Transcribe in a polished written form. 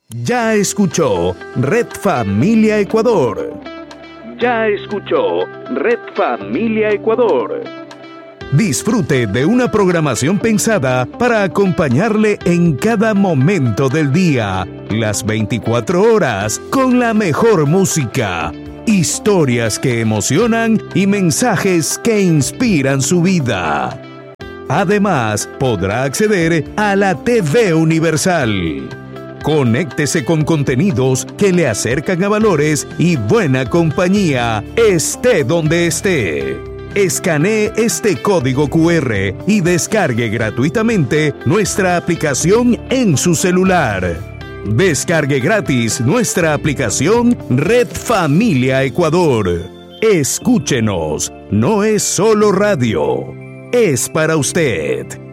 Ya escuchó Red Familia Ecuador. Ya escuchó Red Familia Ecuador. Disfrute de una programación pensada para acompañarle en cada momento del día, las 24 horas, con la mejor música, historias que emocionan y mensajes que inspiran su vida. Además, podrá acceder a la TV Universal. Conéctese con contenidos que le acercan a valores y buena compañía, esté donde esté. Escanee este código QR y descargue gratuitamente nuestra aplicación en su celular. Descargue gratis nuestra aplicación Red Familia Ecuador. Escúchenos, no es solo radio, es para usted.